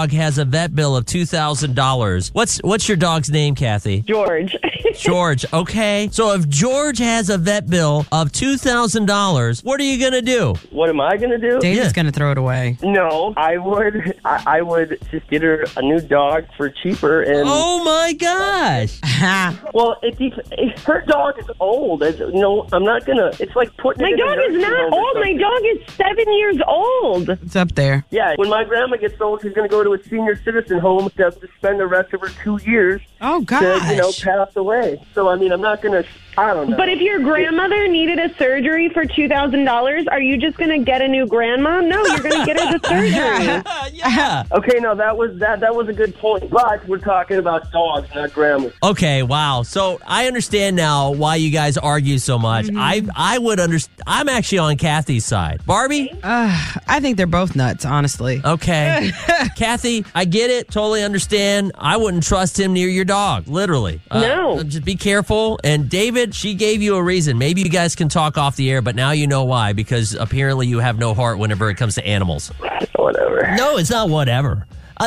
dog has a vet bill of $2,000. What's your dog's name, Kathy? George. George. Okay. So if George has a vet bill of $2,000, what are you going to do? What am I going to do? David's going to throw it away. No, I would just get her a new dog for cheaper. And Oh, my gosh. well, if her dog is old, I'm not going to. It's like putting. My dog is not old. My dog is 7 years old. It's up there. Yeah, when my grandma gets old, she's going to go to a senior citizen home to spend the rest of her 2 years. Oh, gosh. To, pass away. So, I mean, I'm not going to, I don't know. But if your grandmother needed a surgery for $2,000, are you just going to get a new grandma? No, you're going to get her the surgery. Yeah. Okay, no, that was a good point. But we're talking about dogs, not grandmas. Okay, wow. So I understand now why you guys argue so much. I would understand. I'm actually on Kathy's side. Barbie? I think they're both nuts, honestly. Okay. Kathy, I get it. Totally understand. I wouldn't trust him near your dog, literally. No. Just be careful. And David, she gave you a reason. Maybe you guys can talk off the air, but now you know why, because apparently you have no heart whenever it comes to animals. Whatever. No, it's not whatever.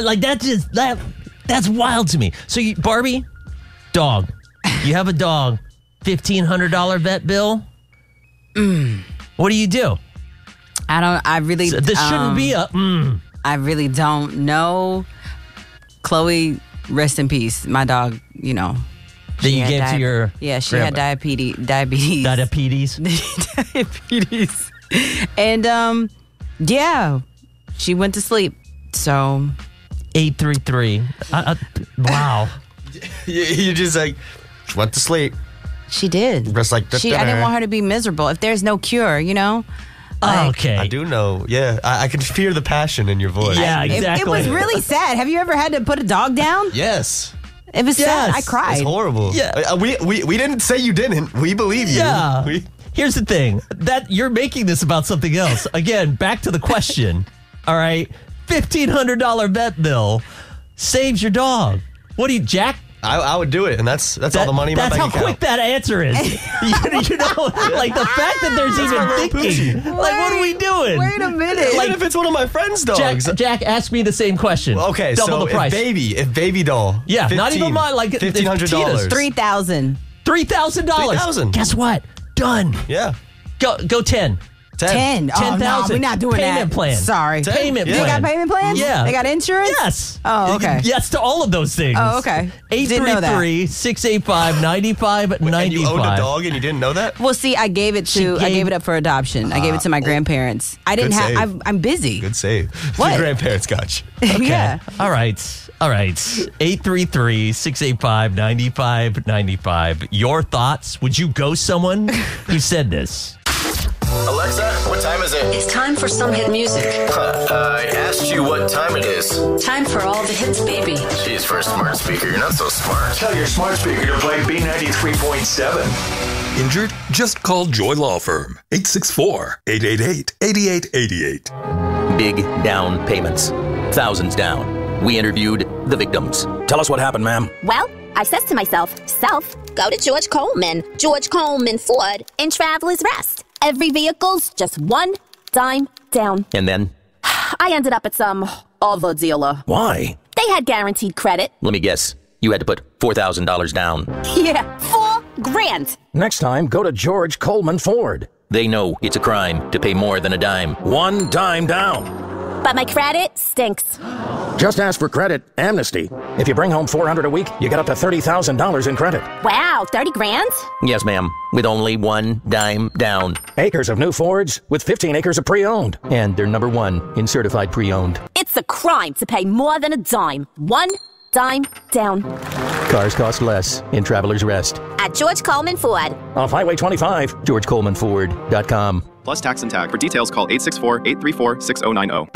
That's wild to me. So, Barbie, dog. You have a dog. $1,500 vet bill. What do you do? This shouldn't be a. I really don't know. Chloe, rest in peace. My dog, That you gave to your. Yeah, she had diabetes. Diabetes. Diabetes. And, yeah, she went to sleep. So. 833. Wow. You just went to sleep. She did. Just like I didn't want her to be miserable. If there's no cure, Okay. I do know. Yeah, I can hear the passion in your voice. Yeah, exactly. It was really sad. Have you ever had to put a dog down? Yes. It was sad. I cried. It's horrible. Yeah. We didn't say you didn't. We believe you. Yeah. Here's the thing. That you're making this about something else. Again, back to the question. All right. $1,500 vet bill saves your dog. What do you, Jack? I would do it, and that's all the money in my That's bank how account. quick that answer is. Like the fact that there's even thinking. Like, what are we doing? Wait a minute. Even if it's one of my friend's dogs. Jack asked me the same question. Okay, double so the price. if baby doll. Yeah, not even mine. Like $1,500. $3,000. $3,000. $3,000. Guess what? Done. Yeah. Go 10. 10. Oh, no, 10,000. we're not doing Payment that. plan. Sorry. Payment They plan. got payment plans? Yeah. They got insurance? Yes. Oh, okay. Yes to all of those things. Oh, okay. Didn't know that. 833-685-9595. And you owned a dog and you didn't know that? Well, see, I gave it up for adoption. I gave it to my grandparents. I didn't Good have. save. I'm busy. Good save. What? Your grandparents got you. Okay. Yeah. All right. 833-685-9595. Your thoughts? Would you ghost someone who said this? Alexa, what time is it? It's time for some hit music. I asked you what time it is. Time for all the hits, baby. Jeez, for a smart speaker, you're not so smart. Tell your smart speaker to play B93.7. Injured? Just call Joy Law Firm. 864-888-8888. Big down payments. Thousands down. We interviewed the victims. Tell us what happened, ma'am. Well, I says to myself, go to George Coleman Ford, in Travelers Rest. Every vehicle's just one dime down. And then? I ended up at some other dealer. Why? They had guaranteed credit. Let me guess. You had to put $4,000 down. Yeah, $4,000. Next time, go to George Coleman Ford. They know it's a crime to pay more than a dime. One dime down. But my credit stinks. Just ask for credit amnesty. If you bring home $400 a week, you get up to $30,000 in credit. Wow, $30,000? Yes, ma'am. With only one dime down. Acres of new Fords with 15 acres of pre-owned. And they're #1 in certified pre-owned. It's a crime to pay more than a dime. One dime down. Cars cost less in Travelers Rest. At George Coleman Ford. Off Highway 25. GeorgeColemanFord.com. Plus tax and tag. For details, call 864-834-6090.